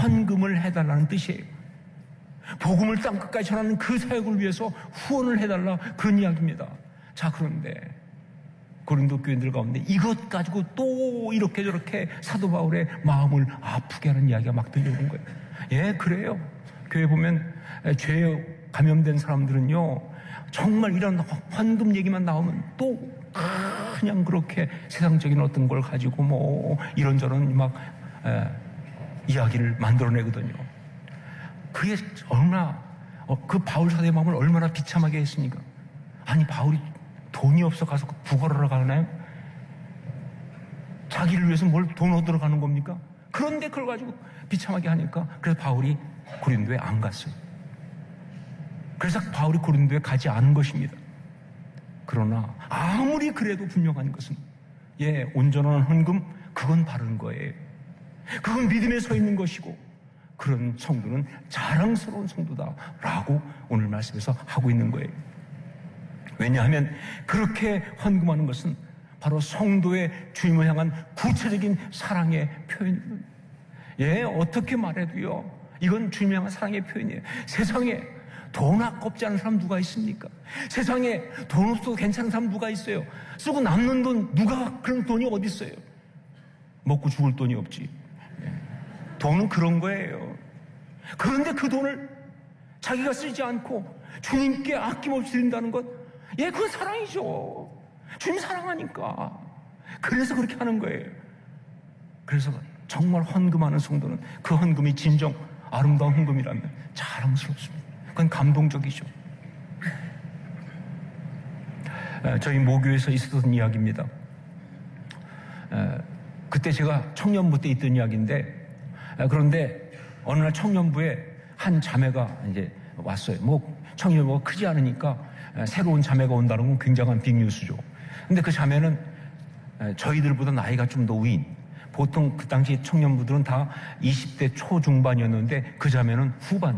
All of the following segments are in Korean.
헌금을 해달라는 뜻이에요. 복음을 땅끝까지 전하는 그 사역을 위해서 후원을 해달라, 그런 이야기입니다. 자, 그런데 고린도 교인들 가운데 이것 가지고 또 이렇게 저렇게 사도 바울의 마음을 아프게 하는 이야기가 막 들려오는 거예요. 예, 그래요. 교회 보면 죄에 감염된 사람들은요, 정말 이런 헌금 얘기만 나오면 또 그냥 그렇게 세상적인 어떤 걸 가지고 뭐 이런저런 막 이야기를 만들어내거든요. 그게 얼마나 그 바울 사도의 마음을 얼마나 비참하게 했습니까? 아니, 바울이 돈이 없어 가서 부걸하러 가나요? 자기를 위해서 뭘 돈 얻으러 가는 겁니까? 그런데 그걸 가지고 비참하게 하니까 그래서 바울이 고린도에 안 갔어요. 그래서 바울이 고린도에 가지 않은 것입니다. 그러나 아무리 그래도 분명한 것은 온전한 헌금, 그건 바른 거예요. 그건 믿음에 서 있는 것이고 그런 성도는 자랑스러운 성도다라고 오늘 말씀에서 하고 있는 거예요. 왜냐하면 그렇게 헌금하는 것은 바로 성도의 주님을 향한 구체적인 사랑의 표현입니다. 어떻게 말해도요, 이건 주님을 향한 사랑의 표현이에요. 세상에 돈 아깝지 않은 사람 누가 있습니까? 세상에 돈 없어도 괜찮은 사람 누가 있어요? 쓰고 남는 돈, 누가 그런 돈이 어디 있어요? 먹고 죽을 돈이 없지. 돈은 그런 거예요. 그런데 그 돈을 자기가 쓰지 않고 주님께 아낌없이 드린다는 것, 그건 사랑이죠. 주님 사랑하니까. 그래서 그렇게 하는 거예요. 그래서 정말 헌금하는 성도는 그 헌금이 진정 아름다운 헌금이라면 자랑스럽습니다. 그건 감동적이죠. 저희 모교에서 있었던 이야기입니다. 그때 제가 청년부 때 있던 이야기인데, 그런데 어느 날 청년부에 한 자매가 이제 왔어요. 청년부가 크지 않으니까 새로운 자매가 온다는 건 굉장한 빅뉴스죠. 근데 그 자매는 저희들보다 나이가 좀 더 위인, 보통 그 당시 청년부들은 다 20대 초중반이었는데 그 자매는 후반인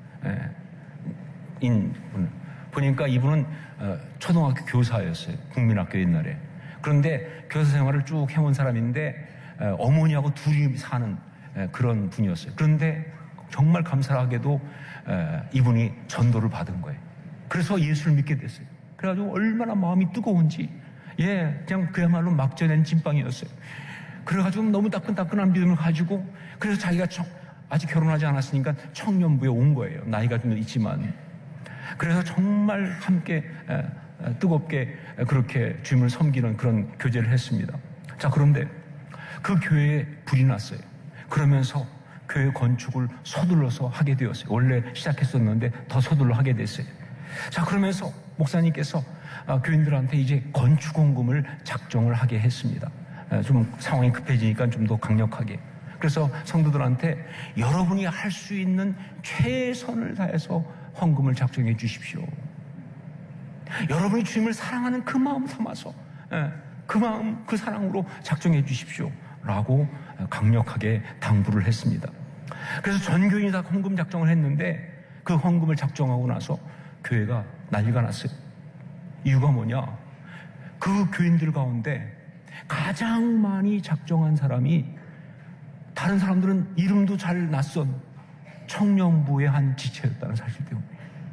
분. 보니까 이분은 초등학교 교사였어요. 국민학교 옛날에. 그런데 교사 생활을 쭉 해온 사람인데 어머니하고 둘이 사는 그런 분이었어요. 그런데 정말 감사하게도 이분이 전도를 받은 거예요. 그래서 예수를 믿게 됐어요. 그래가지고 얼마나 마음이 뜨거운지, 그냥 그야말로 막전엔 찐빵이었어요. 그래가지고 너무 따끈따끈한 믿음을 가지고, 그래서 자기가 아직 결혼하지 않았으니까 청년부에 온 거예요. 나이가 좀 있지만. 그래서 정말 함께 뜨겁게 그렇게 주님을 섬기는 그런 교제를 했습니다. 자, 그런데 그 교회에 불이 났어요. 그러면서 교회 건축을 서둘러서 하게 되었어요. 원래 시작했었는데 더 서둘러 하게 됐어요. 자, 그러면서 목사님께서 교인들한테 이제 건축 헌금을 작정을 하게 했습니다. 좀 상황이 급해지니까 좀 더 강력하게. 그래서 성도들한테 여러분이 할 수 있는 최선을 다해서 헌금을 작정해 주십시오. 여러분이 주님을 사랑하는 그 마음 삼아서 그 마음, 그 사랑으로 작정해 주십시오 라고 강력하게 당부를 했습니다. 그래서 전 교인이 다 헌금 작정을 했는데 그 헌금을 작정하고 나서 교회가 난리가 났어요. 이유가 뭐냐? 그 교인들 가운데 가장 많이 작정한 사람이, 다른 사람들은 이름도 잘 낯선 청년부의 한 지체였다는 사실 때문에.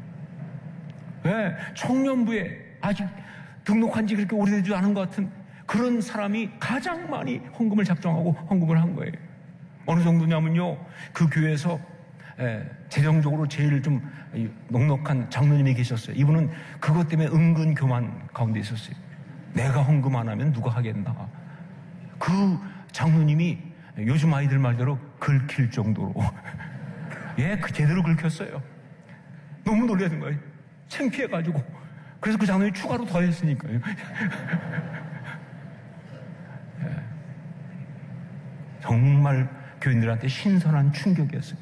왜? 청년부에 아직 등록한 지 그렇게 오래되지 않은 것 같은 그런 사람이 가장 많이 헌금을 작정하고 헌금을 한 거예요. 어느 정도냐면요, 그 교회에서 재정적으로 제일 좀 넉넉한 장로님이 계셨어요. 이분은 그것 때문에 은근 교만 가운데 있었어요. 내가 헌금 안 하면 누가 하겠나. 그 장로님이 요즘 아이들 말대로 긁힐 정도로 그 제대로 긁혔어요. 너무 놀라는 거예요. 창피해가지고. 그래서 그 장로님이 추가로 더 했으니까요. 정말 교인들한테 신선한 충격이었어요.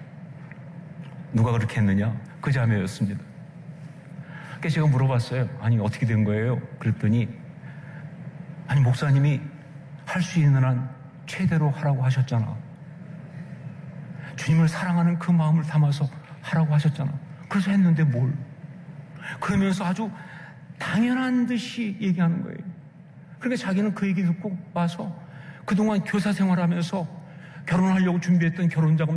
누가 그렇게 했느냐? 그 자매였습니다. 그래서 제가 물어봤어요. 아니, 어떻게 된 거예요? 그랬더니, 아니, 목사님이 할 수 있는 한 최대로 하라고 하셨잖아. 주님을 사랑하는 그 마음을 담아서 하라고 하셨잖아. 그래서 했는데 뭘? 그러면서 아주 당연한 듯이 얘기하는 거예요. 그러니까 자기는 그 얘기 듣고 와서 그동안 교사 생활하면서 결혼하려고 준비했던 결혼자금